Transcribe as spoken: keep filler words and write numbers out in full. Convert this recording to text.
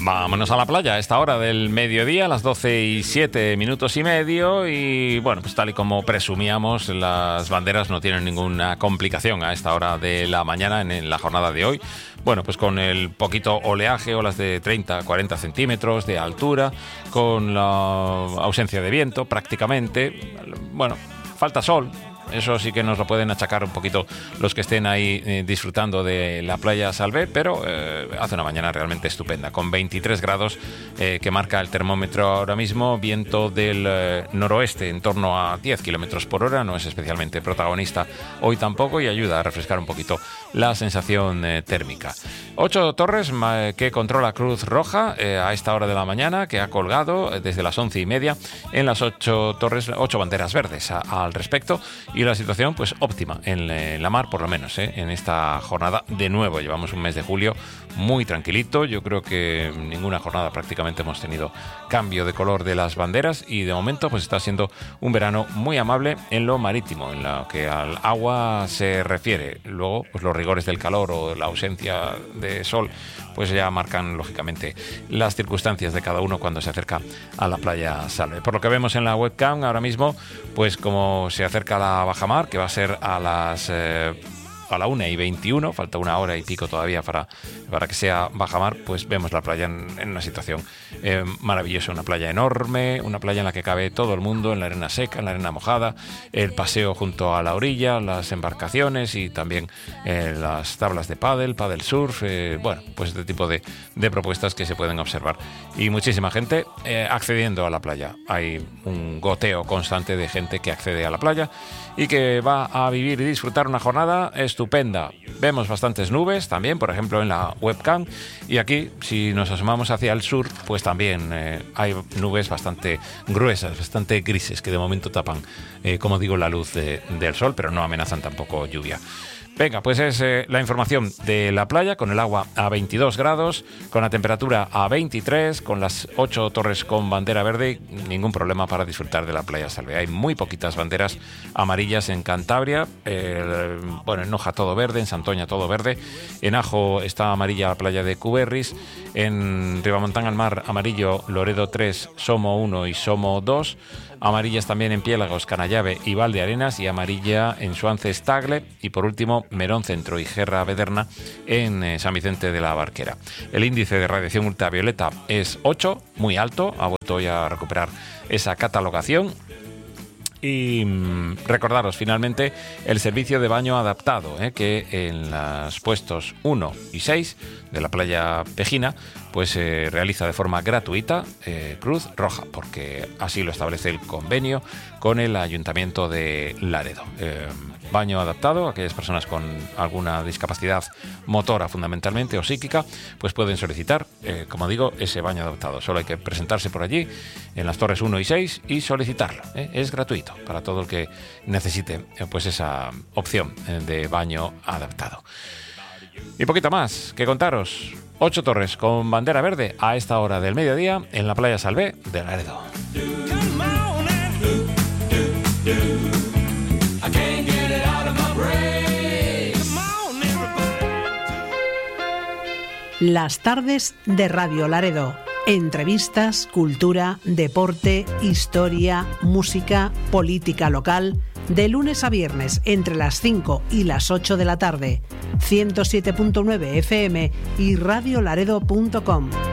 Vámonos a la playa a esta hora del mediodía, a las doce y siete minutos y medio. Y bueno, pues tal y como presumíamos, las banderas no tienen ninguna complicación a esta hora de la mañana en, en la jornada de hoy. Bueno, pues con el poquito oleaje, olas de treinta a cuarenta centímetros de altura, con la ausencia de viento prácticamente. Bueno, falta sol. Eso sí que nos lo pueden achacar un poquito los que estén ahí eh, disfrutando de la playa Salvé, pero eh, hace una mañana realmente estupenda, con veintitrés grados eh, que marca el termómetro ahora mismo, viento del eh, noroeste en torno a diez kilómetros por hora, no es especialmente protagonista hoy tampoco y ayuda a refrescar un poquito la sensación eh, térmica. Ocho Torres, ma, que controla Cruz Roja eh, a esta hora de la mañana, que ha colgado eh, desde las once y media en las Ocho Torres, ocho banderas verdes a, al respecto. Y la situación, pues óptima en, en la mar, por lo menos, ¿eh? En esta jornada. De nuevo, llevamos un mes de julio muy tranquilito. Yo creo que ninguna jornada prácticamente hemos tenido cambio de color de las banderas y de momento pues está siendo un verano muy amable en lo marítimo, en lo que al agua se refiere. Luego, pues los rigores del calor o la ausencia de sol, pues ya marcan lógicamente las circunstancias de cada uno cuando se acerca a la playa Salve. Por lo que vemos en la webcam ahora mismo, pues como se acerca la bajamar, que va a ser a las eh, a la una y veintiuno, falta una hora y pico todavía para, para que sea bajamar, pues vemos la playa en, en una situación eh, maravillosa, una playa enorme, una playa en la que cabe todo el mundo, en la arena seca, en la arena mojada, el paseo junto a la orilla, las embarcaciones y también eh, las tablas de pádel, pádel surf, eh, bueno, pues este tipo de, de propuestas que se pueden observar. Y muchísima gente eh, accediendo a la playa. Hay un goteo constante de gente que accede a la playa y que va a vivir y disfrutar una jornada estupenda. Vemos bastantes nubes también, por ejemplo, en la webcam. Y aquí, si nos asomamos hacia el sur, pues también eh, hay nubes bastante gruesas, bastante grises, que de momento tapan, eh, como digo, la luz de, del sol, pero no amenazan tampoco lluvia. Venga, pues es eh, la información de la playa, con el agua a veintidós grados, con la temperatura a veintitrés, con las ocho torres con bandera verde, ningún problema para disfrutar de la playa Salve. Hay muy poquitas banderas amarillas en Cantabria, eh, bueno, en Noja todo verde, en Santoña todo verde, en Ajo está amarilla la playa de Cuberris, en Ribamontán al Mar amarillo Loredo tres, Somo uno y Somo dos, amarillas también en Piélagos, Canallave y Valdearenas, y amarilla en Suances, Tagle, y por último Merón Centro y Gerra Bederna en eh, San Vicente de la Barquera. El índice de radiación ultravioleta es ocho, muy alto, ha vuelto hoy a recuperar esa catalogación. Y mmm, recordaros finalmente el servicio de baño adaptado, eh, que en los puestos uno y seis de la playa Pejina pues se eh, realiza de forma gratuita eh, Cruz Roja, porque así lo establece el convenio con el Ayuntamiento de Laredo. Eh, baño adaptado, aquellas personas con alguna discapacidad motora fundamentalmente o psíquica, pues pueden solicitar, eh, como digo, ese baño adaptado. Solo hay que presentarse por allí en las torres uno y seis y solicitarlo. ¿eh? Es gratuito para todo el que necesite eh, pues esa opción eh, de baño adaptado. Y poquito más que contaros. Ocho torres con bandera verde a esta hora del mediodía en la playa Salvé de Laredo. Las tardes de Radio Laredo. Entrevistas, cultura, deporte, historia, música, política local. De lunes a viernes entre las cinco y las ocho de la tarde. ciento siete punto nueve F M y radio laredo punto com.